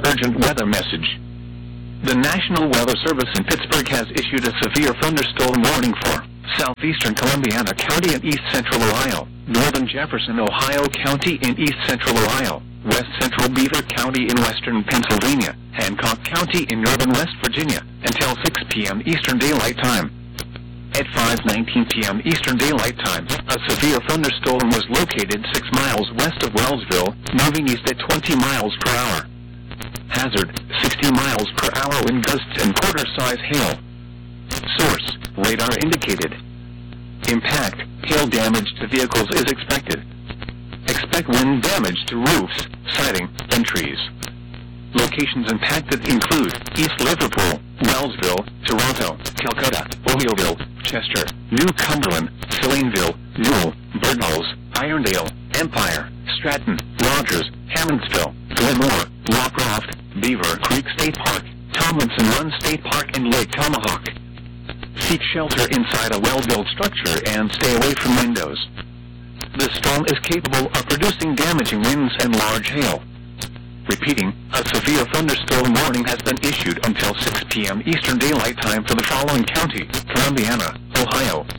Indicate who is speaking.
Speaker 1: urgent weather message. The National Weather Service in Pittsburgh has issued a severe thunderstorm warning for southeastern Columbiana County and east central Ohio, northern Jefferson, Ohio County in east central Ohio, west central Beaver County in western Pennsylvania, Hancock County in northern West Virginia, until 6 p.m. Eastern Daylight Time. At 5:19 p.m. Eastern Daylight Time, a severe thunderstorm was located 6 miles west of Wellsville, moving east at 20 miles per hour. Hazard, 60 miles per hour wind gusts and quarter-size hail. Source, radar indicated. Impact, hail damage to vehicles is expected. Expect wind damage to roofs, siding, and trees. Locations impacted include East Liverpool, Wellsville, Toronto, Calcutta, Ohioville, Chester, New Cumberland, Salineville, Newell, Bernals, Irondale, Empire, Stratton, Rogers, Hammondsville, Glenmore, Rockcroft, Beaver Creek State Park, Tomlinson Run State Park, and Lake Tomahawk. Seek shelter inside a well-built structure and stay away from windows. This storm is capable of producing damaging winds and large hail. Repeating, a severe thunderstorm warning has been issued until 6 p.m. Eastern Daylight Time for the following county: Columbiana, Ohio,